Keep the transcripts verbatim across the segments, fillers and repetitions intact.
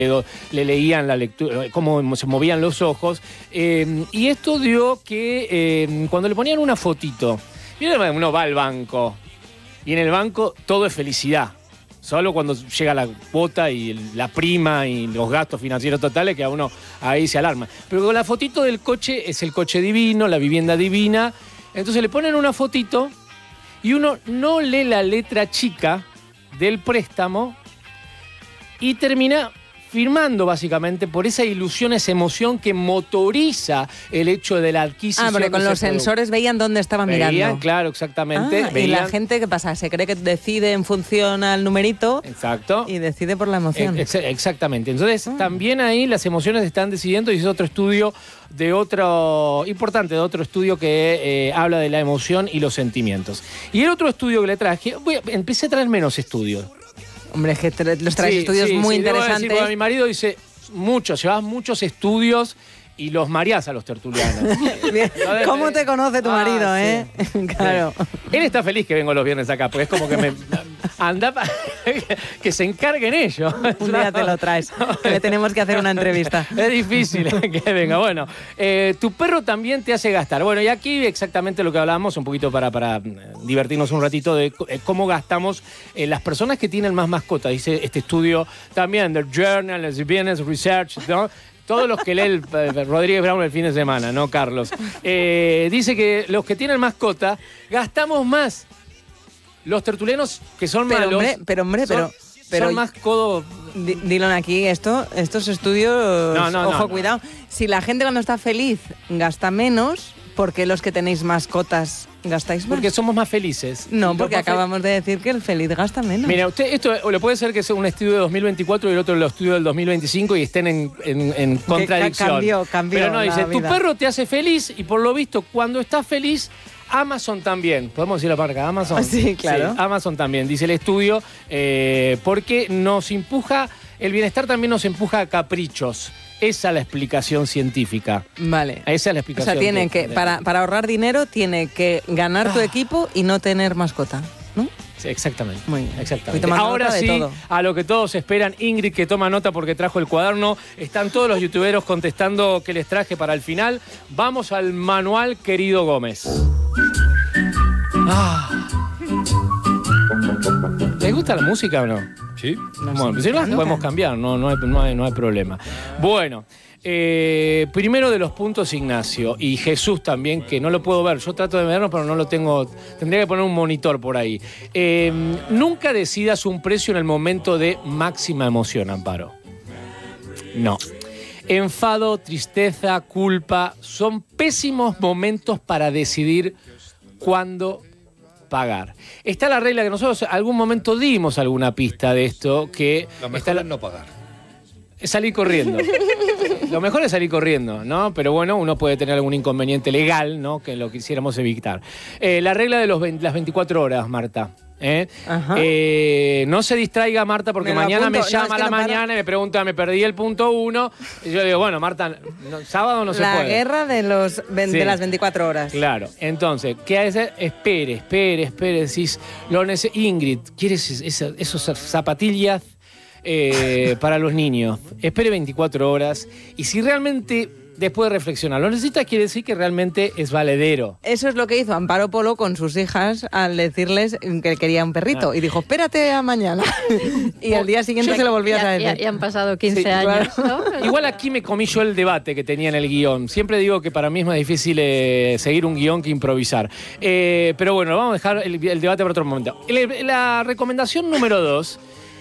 le leían la lectura, cómo se movían los ojos, eh, y esto dio que eh, cuando le ponían una fotito, uno va al banco, y en el banco todo es felicidad, solo cuando llega la cuota y la prima y los gastos financieros totales que a uno ahí se alarma. Pero con la fotito del coche es el coche divino, la vivienda divina, entonces le ponen una fotito y uno no lee la letra chica del préstamo y termina firmando básicamente por esa ilusión, esa emoción que motoriza el hecho de la adquisición. Ah, porque con los producto. sensores veían dónde estaba Veían, mirando. Claro, exactamente. Ah, veían. Y la gente, ¿qué pasa? Se cree que decide en función al numerito. Exacto. Y decide por la emoción. Ex exactamente. Entonces, ah. también ahí las emociones están decidiendo, y es otro estudio de otro, importante, de otro estudio que eh, habla de la emoción y los sentimientos. Y el otro estudio que le traje, voy a, empecé a traer menos estudios. Hombre, es que tra los traes sí, estudios sí, muy sí, interesantes. Decir, mi marido dice muchos, llevas muchos estudios y los mareás a los tertulianos. ¿Cómo te conoce tu ah, marido, sí. eh? Claro. Sí. Él está feliz que vengo los viernes acá, porque es como que me anda que se encarguen ellos. Un día te lo traes, que le tenemos que hacer una entrevista. Es difícil que venga. Bueno, eh, tu perro también te hace gastar. Bueno, y aquí exactamente lo que hablábamos, un poquito para, para divertirnos un ratito, de cómo gastamos eh, las personas que tienen más mascotas. Dice este estudio también del Journal of Business Research, ¿no? Todos los que lee el, el Rodríguez Brown el fin de semana, ¿no, Carlos? Eh, dice que los que tienen mascota gastamos más. Los tertulianos que son pero, malos. Hombre, pero, hombre, son, pero. Pero son más codo. Dylan, aquí, esto, estos estudios. No, no, ojo, no, cuidado. No. Si la gente cuando está feliz gasta menos, ¿por qué los que tenéis mascotas gastáis más? Porque somos más felices. No, porque acabamos de decir que el feliz gasta menos. Mira, usted, esto le puede ser que sea un estudio de dos mil veinticuatro y el otro el estudio del dos mil veinticinco y estén en, en, en contradicción. Cambió, cambió. Pero no, dice, vida. tu perro te hace feliz y por lo visto, cuando estás feliz, Amazon también. ¿Podemos decir la marca? Amazon. Sí, claro. Sí, Amazon también, dice el estudio, eh, porque nos empuja, el bienestar también nos empuja a caprichos. Esa es la explicación científica. Vale. Esa es la explicación. O sea, tiene de, que, de... para, para ahorrar dinero, tiene que ganar ah. tu equipo y no tener mascota, ¿no? Sí, exactamente. Muy bien. Exactamente. Ahora sí, todo. A lo que todos esperan, Ingrid, que toma nota porque trajo el cuaderno. Están todos los youtuberos contestando que les traje para el final. Vamos al manual, querido Gómez. Ah. ¿Les gusta la música o no? Sí. No, bueno, pues si no, podemos cambiar, no, no, hay, no, hay, no hay problema. Bueno, eh, primero de los puntos, Ignacio, y Jesús también, que no lo puedo ver. Yo trato de verlo, pero no lo tengo. Tendría que poner un monitor por ahí. Eh, nunca decidas un precio en el momento de máxima emoción, Amparo. No. Enfado, tristeza, culpa, son pésimos momentos para decidir cuándo pagar. Está la regla que nosotros algún momento dimos alguna pista de esto, que lo mejor está la... es no pagar. Es salir corriendo. Lo mejor es salir corriendo, ¿no? Pero bueno, uno puede tener algún inconveniente legal, ¿no? Que lo quisiéramos evitar. Eh, la regla de los veinte, las veinticuatro horas, Marta. ¿Eh? Eh, no se distraiga, Marta, porque me mañana me llama no, es que a la no mañana para. y me pregunta, me perdí el punto uno. Y yo digo, bueno, Marta, no, sábado no se la puede. La guerra de, los, de sí. las veinticuatro horas. Claro. Entonces, ¿qué hay que hacer? Espere, espere, espere. Decís, lo neces- Ingrid, ¿quieres esos, esos zapatillas eh, para los niños? Espere veinticuatro horas. Y si realmente... después de reflexionar, lo necesitas, quiere decir que realmente es valedero. Eso es lo que hizo Amparo Polo con sus hijas al decirles que quería un perrito. Ah. Y dijo, espérate a mañana. Y al día siguiente se lo volvías ya, a decir. Ya, ya han pasado quince sí, años. Claro. ¿No? Igual aquí me comí yo el debate que tenía en el guión. Siempre digo que para mí es más difícil eh, seguir un guión que improvisar. Eh, pero bueno, vamos a dejar el, el debate para otro momento. El, la recomendación número dos,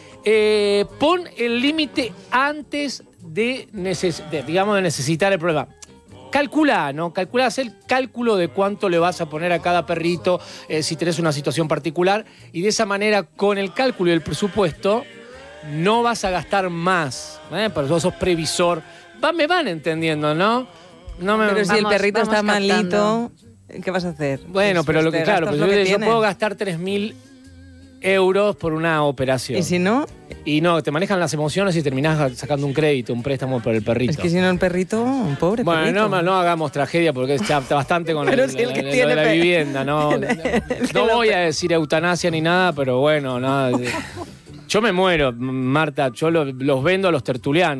eh, pon el límite antes De, neces- de, digamos, de necesitar el problema. Calcula, ¿no? Calcula, haz el cálculo de cuánto le vas a poner a cada perrito eh, si tenés una situación particular, y de esa manera, con el cálculo y el presupuesto, no vas a gastar más. ¿eh? Pero vos sos previsor. Va, me van entendiendo, ¿no? no me, pero si vamos, el perrito está captando. malito, ¿qué vas a hacer? Bueno, pues, pero pues lo que, claro, pues lo yo, que yo puedo gastar tres mil euros por una operación. ¿Y si no? Y no, te manejan las emociones y terminás sacando un crédito, un préstamo por el perrito. Es que si no el perrito, un pobre bueno, perrito. No, no hagamos tragedia porque está bastante con pero el, si el que la, tiene la, la vivienda, ¿no? el, el no voy a decir eutanasia ni nada, pero bueno, nada. Yo me muero, Marta, yo lo- los vendo a los tertulianos.